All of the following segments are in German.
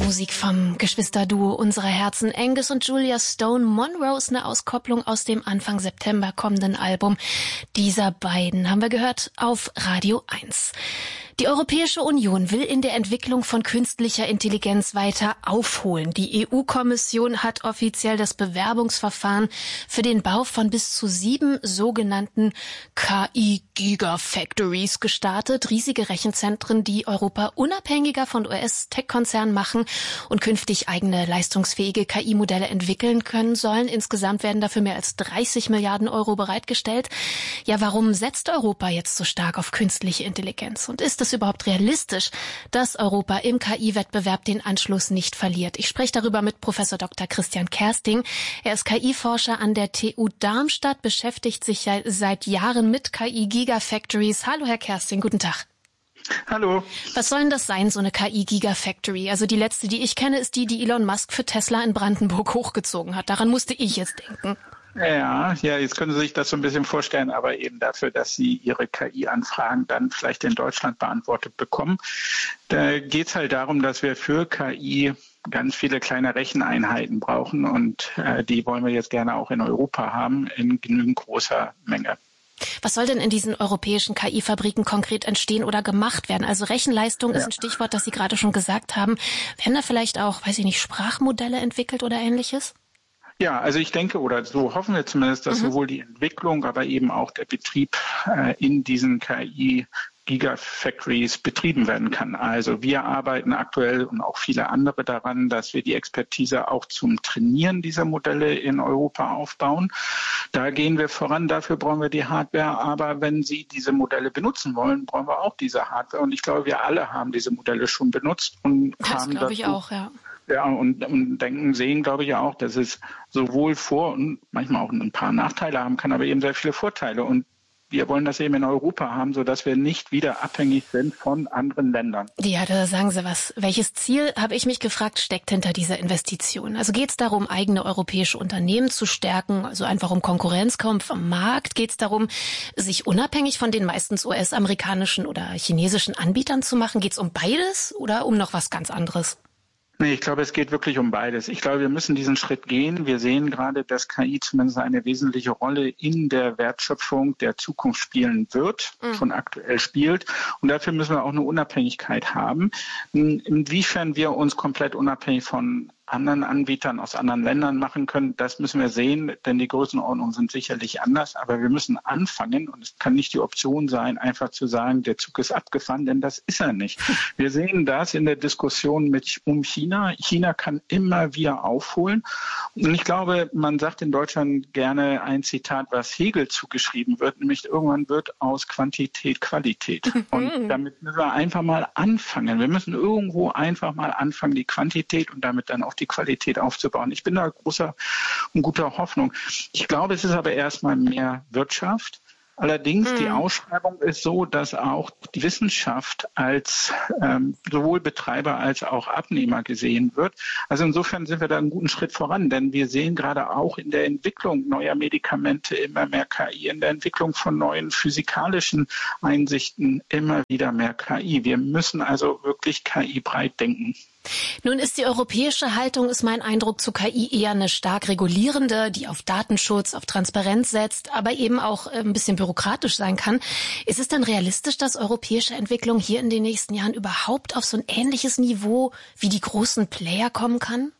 Musik vom Geschwisterduo unserer Herzen. Angus und Julia Stone. Monroe ist eine Auskopplung aus dem Anfang September kommenden Album dieser beiden. Haben wir gehört auf Radio 1. Die Europäische Union will in der Entwicklung von künstlicher Intelligenz weiter aufholen. Die EU-Kommission hat offiziell das Bewerbungsverfahren für den Bau von bis zu 7 sogenannten KI-Gigafactories gestartet. Riesige Rechenzentren, die Europa unabhängiger von US-Tech-Konzernen machen und künftig eigene leistungsfähige KI-Modelle entwickeln können sollen. Insgesamt werden dafür mehr als 30 Milliarden Euro bereitgestellt. Ja, warum setzt Europa jetzt so stark auf künstliche Intelligenz? Und ist es überhaupt realistisch, dass Europa im KI-Wettbewerb den Anschluss nicht verliert? Ich spreche darüber mit Professor Dr. Christian Kersting. Er ist KI-Forscher an der TU Darmstadt, beschäftigt sich seit Jahren mit KI-Gigafactories. Hallo, Herr Kersting, guten Tag. Hallo. Was soll denn das sein, so eine KI-Gigafactory? Also die letzte, die ich kenne, ist die Elon Musk für Tesla in Brandenburg hochgezogen hat. Daran musste ich jetzt denken. Ja, jetzt können Sie sich das so ein bisschen vorstellen, aber eben dafür, dass Sie Ihre KI-Anfragen dann vielleicht in Deutschland beantwortet bekommen. Da geht es halt darum, dass wir für KI ganz viele kleine Recheneinheiten brauchen und die wollen wir jetzt gerne auch in Europa haben, in genügend großer Menge. Was soll denn in diesen europäischen KI-Fabriken konkret entstehen oder gemacht werden? Also Rechenleistung ist ein Stichwort, das Sie gerade schon gesagt haben. Werden da vielleicht auch, Sprachmodelle entwickelt oder Ähnliches? Ja, also ich denke, oder so hoffen wir zumindest, dass sowohl die Entwicklung, aber eben auch der Betrieb in diesen KI-Gigafactories betrieben werden kann. Also wir arbeiten aktuell und auch viele andere daran, dass wir die Expertise auch zum Trainieren dieser Modelle in Europa aufbauen. Da gehen wir voran, dafür brauchen wir die Hardware. Aber wenn Sie diese Modelle benutzen wollen, brauchen wir auch diese Hardware. Und ich glaube, wir alle haben diese Modelle schon benutzt. Und das glaube ich auch, ja. Ja, und sehen, glaube ich auch, dass es sowohl Vor- und manchmal auch ein paar Nachteile haben kann, aber eben sehr viele Vorteile. Und wir wollen das eben in Europa haben, sodass wir nicht wieder abhängig sind von anderen Ländern. Ja, da sagen Sie was. Welches Ziel, habe ich mich gefragt, steckt hinter dieser Investition? Also geht es darum, eigene europäische Unternehmen zu stärken, also einfach um Konkurrenzkampf am Markt? Geht es darum, sich unabhängig von den meistens US-amerikanischen oder chinesischen Anbietern zu machen? Geht es um beides oder um noch was ganz anderes? Nee, ich glaube, es geht wirklich um beides. Ich glaube, wir müssen diesen Schritt gehen. Wir sehen gerade, dass KI zumindest eine wesentliche Rolle in der Wertschöpfung der Zukunft spielen wird, schon aktuell spielt. Und dafür müssen wir auch eine Unabhängigkeit haben. Inwiefern wir uns komplett unabhängig von anderen Anbietern aus anderen Ländern machen können, das müssen wir sehen, denn die Größenordnungen sind sicherlich anders, aber wir müssen anfangen und es kann nicht die Option sein, einfach zu sagen, der Zug ist abgefahren, denn das ist er nicht. Wir sehen das in der Diskussion um China. China kann immer wieder aufholen und ich glaube, man sagt in Deutschland gerne ein Zitat, was Hegel zugeschrieben wird, nämlich irgendwann wird aus Quantität Qualität. Und damit müssen wir einfach mal anfangen. Wir müssen irgendwo einfach mal anfangen, die Quantität und damit dann auch die Qualität aufzubauen. Ich bin da großer und guter Hoffnung. Ich glaube, es ist aber erstmal mehr Wirtschaft. Allerdings, die Ausschreibung ist so, dass auch die Wissenschaft als sowohl Betreiber als auch Abnehmer gesehen wird. Also insofern sind wir da einen guten Schritt voran, denn wir sehen gerade auch in der Entwicklung neuer Medikamente immer mehr KI, in der Entwicklung von neuen physikalischen Einsichten immer wieder mehr KI. Wir müssen also wirklich KI breit denken. Nun ist die europäische Haltung, ist mein Eindruck, zu KI eher eine stark regulierende, die auf Datenschutz, auf Transparenz setzt, aber eben auch ein bisschen bürokratisch sein kann. Ist es denn realistisch, dass europäische Entwicklung hier in den nächsten Jahren überhaupt auf so ein ähnliches Niveau wie die großen Player kommen kann?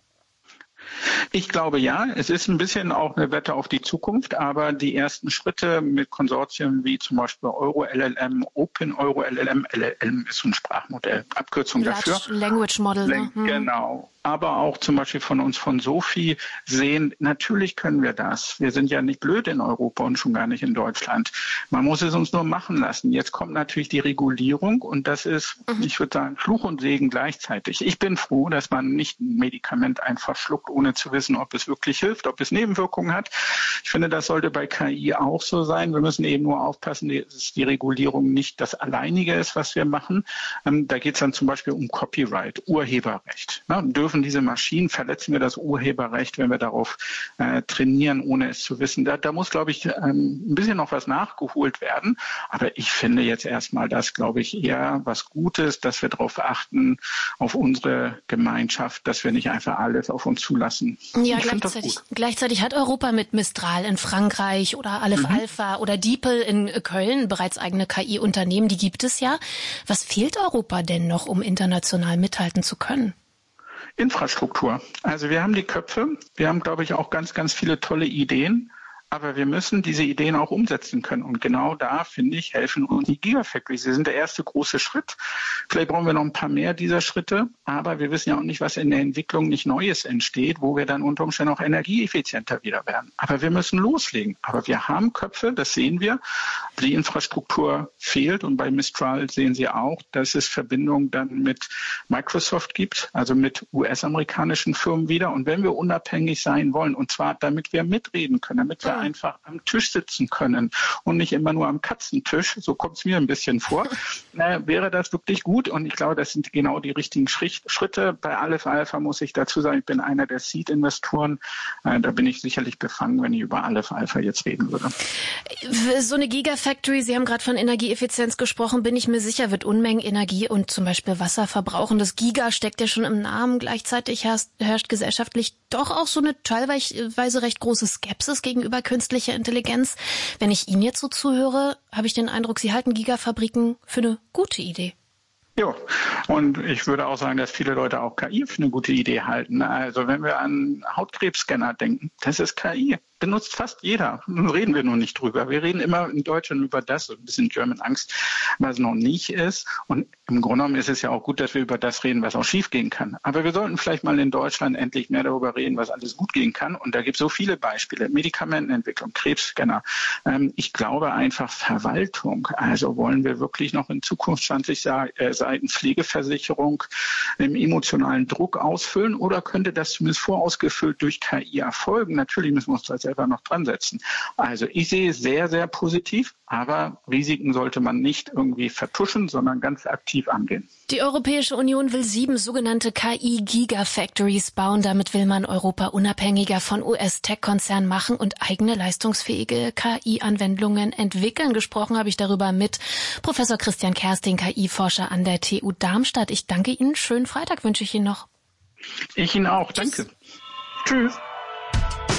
Ich glaube ja, es ist ein bisschen auch eine Wette auf die Zukunft, aber die ersten Schritte mit Konsortien wie zum Beispiel EuroLLM, OpenEuroLLM, LLM ist so ein Sprachmodell, Abkürzung dafür. Large Language Model. Ne? Genau. Aber auch zum Beispiel von uns von SOFI sehen, natürlich können wir das. Wir sind ja nicht blöd in Europa und schon gar nicht in Deutschland. Man muss es uns nur machen lassen. Jetzt kommt natürlich die Regulierung und das ist, ich würde sagen, Fluch und Segen gleichzeitig. Ich bin froh, dass man nicht ein Medikament einfach schluckt, ohne zu wissen, ob es wirklich hilft, ob es Nebenwirkungen hat. Ich finde, das sollte bei KI auch so sein. Wir müssen eben nur aufpassen, dass die Regulierung nicht das Alleinige ist, was wir machen. Da geht es dann zum Beispiel um Copyright, Urheberrecht. Dürfen diese Maschinen, verletzen wir das Urheberrecht, wenn wir darauf trainieren, ohne es zu wissen? Da muss, glaube ich, ein bisschen noch was nachgeholt werden. Aber ich finde jetzt erstmal das, glaube ich, eher was Gutes, dass wir darauf achten, auf unsere Gemeinschaft, dass wir nicht einfach alles auf uns zulassen. Ja, gleichzeitig hat Europa mit Mistral in Frankreich oder Aleph Alpha oder DeepL in Köln bereits eigene KI-Unternehmen. Die gibt es ja. Was fehlt Europa denn noch, um international mithalten zu können? Infrastruktur. Also wir haben die Köpfe. Wir haben, glaube ich, auch ganz, ganz viele tolle Ideen. Aber wir müssen diese Ideen auch umsetzen können. Und genau da, finde ich, helfen uns die Gigafactories. Sie sind der erste große Schritt. Vielleicht brauchen wir noch ein paar mehr dieser Schritte. Aber wir wissen ja auch nicht, was in der Entwicklung nicht Neues entsteht, wo wir dann unter Umständen auch energieeffizienter wieder werden. Aber wir müssen loslegen. Aber wir haben Köpfe, das sehen wir. Die Infrastruktur fehlt. Und bei Mistral sehen Sie auch, dass es Verbindungen dann mit Microsoft gibt, also mit US-amerikanischen Firmen wieder. Und wenn wir unabhängig sein wollen, und zwar damit wir mitreden können, damit wir einfach am Tisch sitzen können und nicht immer nur am Katzentisch, so kommt es mir ein bisschen vor, wäre das wirklich gut. Und ich glaube, das sind genau die richtigen Schritte. Bei Aleph Alpha muss ich dazu sagen, ich bin einer der Seed-Investoren. Da bin ich sicherlich befangen, wenn ich über Aleph Alpha jetzt reden würde. So eine Gigafactory, Sie haben gerade von Energieeffizienz gesprochen, bin ich mir sicher, wird Unmengen Energie und zum Beispiel Wasser verbrauchen. Das Giga steckt ja schon im Namen. Gleichzeitig herrscht gesellschaftlich doch auch so eine teilweise recht große Skepsis gegenüber künstlicher Intelligenz. Wenn ich Ihnen jetzt so zuhöre, habe ich den Eindruck, Sie halten Gigafabriken für eine gute Idee. Ja, und ich würde auch sagen, dass viele Leute auch KI für eine gute Idee halten. Also wenn wir an Hautkrebsscanner denken, das ist KI. Benutzt fast jeder. Reden wir nur nicht drüber. Wir reden immer in Deutschland über das, so ein bisschen German Angst, was noch nicht ist. Und im Grunde genommen ist es ja auch gut, dass wir über das reden, was auch schief gehen kann. Aber wir sollten vielleicht mal in Deutschland endlich mehr darüber reden, was alles gut gehen kann. Und da gibt es so viele Beispiele. Medikamentenentwicklung, Krebsscanner. Ich glaube einfach Verwaltung. Also wollen wir wirklich noch in Zukunft 20 Seiten Pflegeversicherung im emotionalen Druck ausfüllen? Oder könnte das zumindest vorausgefüllt durch KI erfolgen? Natürlich müssen wir uns das selber noch dran setzen. Also ich sehe es sehr, sehr positiv, aber Risiken sollte man nicht irgendwie vertuschen, sondern ganz aktiv angehen. Die Europäische Union will 7 sogenannte KI-Gigafactories bauen. Damit will man Europa unabhängiger von US-Tech-Konzernen machen und eigene leistungsfähige KI-Anwendungen entwickeln. Gesprochen habe ich darüber mit Professor Christian Kersting, KI-Forscher an der TU Darmstadt. Ich danke Ihnen. Schönen Freitag wünsche ich Ihnen noch. Ich Ihnen auch. Danke. Tschüss.